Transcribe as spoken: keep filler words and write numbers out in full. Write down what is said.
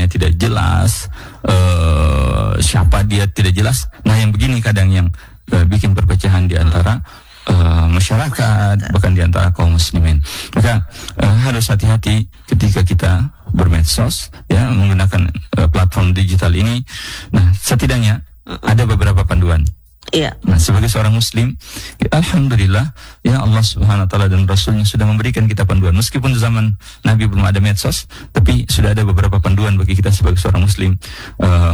namanya tidak jelas, uh, siapa dia tidak jelas. Nah, yang begini kadang yang uh, bikin perpecahan di antara uh, masyarakat, bahkan di antara kaum muslimin. Maka uh, harus hati-hati ketika kita bermedsos, ya, menggunakan uh, platform digital ini. Nah, setidaknya ada beberapa panduan. Iya. Nah, sebagai seorang muslim, alhamdulillah, ya, Allah Subhanahu wa taala dan Rasulnya sudah memberikan kita panduan. Meskipun zaman Nabi belum ada medsos, tapi sudah ada beberapa panduan bagi kita sebagai seorang muslim. Uh,